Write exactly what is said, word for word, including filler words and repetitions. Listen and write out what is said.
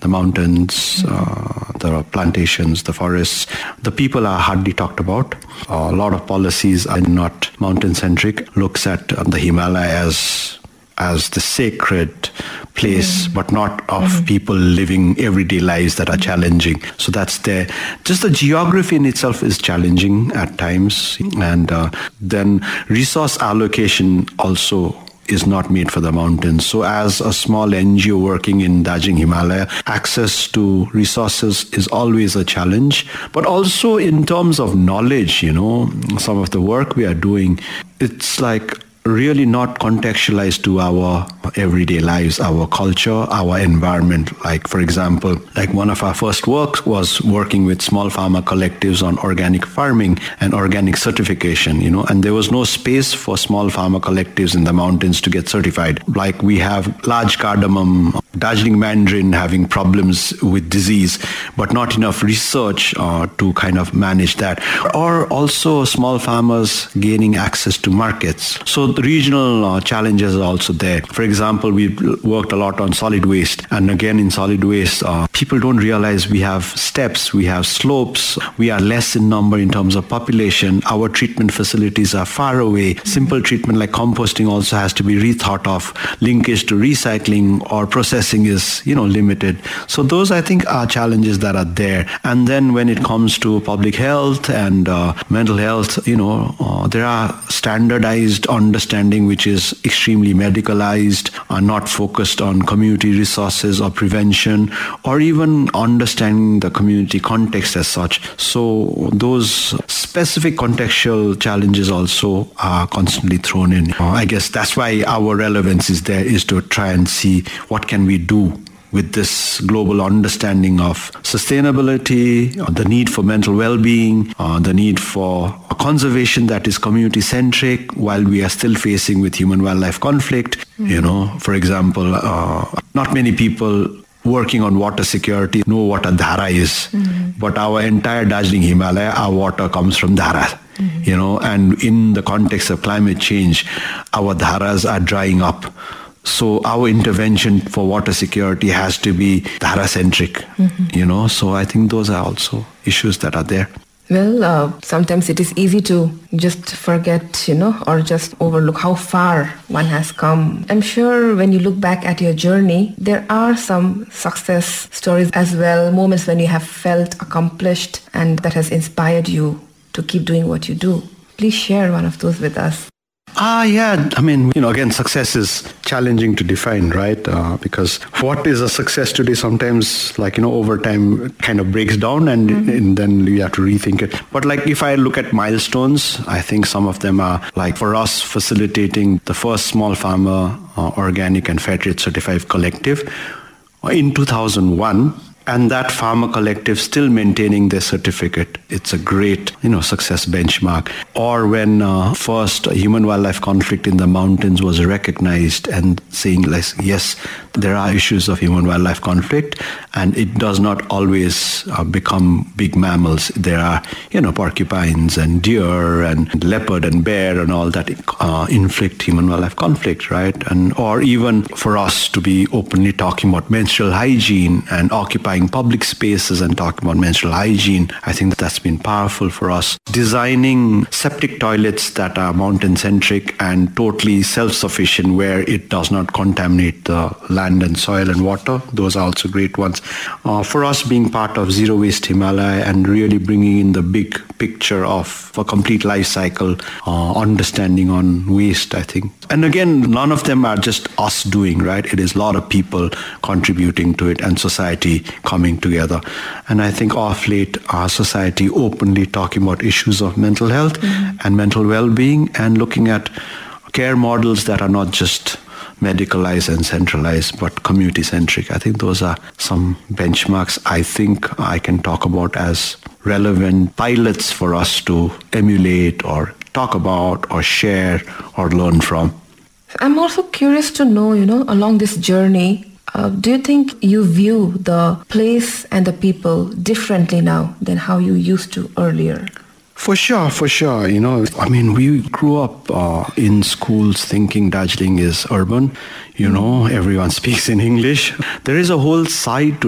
mountains, uh, the plantations, the forests. The people are hardly talked about. Uh, a lot of policies are not mountain-centric, looks at uh, the Himalaya as as the sacred place, mm. but not of mm. people living everyday lives that are challenging. So that's there. Just the geography in itself is challenging at times. And uh, then resource allocation also is not made for the mountains. So as a small N G O working in Darjeeling Himalaya, access to resources is always a challenge. But also in terms of knowledge, you know, some of the work we are doing, it's like really not contextualized to our everyday lives, our culture, our environment. Like, for example, like one of our first works was working with small farmer collectives on organic farming and organic certification, you know, and there was no space for small farmer collectives in the mountains to get certified. Like we have large cardamom, Darjeeling mandarin having problems with disease, but not enough research uh, to kind of manage that. Or also small farmers gaining access to markets. So the regional uh, challenges are also there. For example, we worked a lot on solid waste. And again, in solid waste, uh, people don't realize we have steps, we have slopes, we are less in number in terms of population. Our treatment facilities are far away. Simple treatment like composting also has to be rethought of. Linkage to recycling or processing is, you know, limited. So those, I think, are challenges that are there. And then when it comes to public health and uh, mental health, you know, uh, there are standardized understanding which is extremely medicalized, are not focused on community resources or prevention, or even understanding the community context as such. So those specific contextual challenges also are constantly thrown in. Uh, I guess that's why our relevance is there, is to try and see what can we do with this global understanding of sustainability, uh, the need for mental well-being, uh, the need for a conservation that is community-centric while we are still facing with human-wildlife conflict. Mm-hmm. You know, for example, uh, not many people working on water security know what a dhara is, mm-hmm. but our entire Darjeeling Himalaya, our water comes from dhara. Mm-hmm. You know, and in the context of climate change, our dharas are drying up. So our intervention for water security has to be dhara-centric, mm-hmm. you know. So I think those are also issues that are there. Well, uh, sometimes it is easy to just forget, you know, or just overlook how far one has come. I'm sure when you look back at your journey, there are some success stories as well, moments when you have felt accomplished and that has inspired you to keep doing what you do. Please share one of those with us. Ah, yeah. I mean, you know, again, success is challenging to define, right? Uh, because what is a success today sometimes, like, you know, over time kind of breaks down and, mm-hmm. and then you have to rethink it. But like if I look at milestones, I think some of them are like for us facilitating the first small farmer uh, organic and fair trade certified collective in two thousand one. And that farmer collective still maintaining their certificate. It's a great, you know, success benchmark. Or when uh, first human-wildlife conflict in the mountains was recognized and saying, like, yes, there are issues of human-wildlife conflict, and it does not always uh, become big mammals. There are, you know, porcupines and deer and leopard and bear and all that uh, inflict human-wildlife conflict, right? And or even for us to be openly talking about menstrual hygiene and occupying public spaces and talking about menstrual hygiene. I think that that's been powerful for us. Designing septic toilets that are mountain-centric and totally self-sufficient where it does not contaminate the land and soil and water. Those are also great ones. Uh, for us being part of Zero Waste Himalaya and really bringing in the big picture of a complete life cycle, uh, understanding on waste, I think. And again, none of them are just us doing, right? It is a lot of people contributing to it and society coming together. And I think off late, our society openly talking about issues of mental health mm-hmm. and mental well-being and looking at care models that are not just medicalized and centralized, but community-centric. I think those are some benchmarks I think I can talk about as relevant pilots for us to emulate or talk about or share or learn from. I'm also curious to know, you know, along this journey, uh, do you think you view the place and the people differently now than how you used to earlier? For sure, for sure. You know, I mean, we grew up uh, in schools thinking Darjeeling is urban. You know, everyone speaks in English. There is a whole side to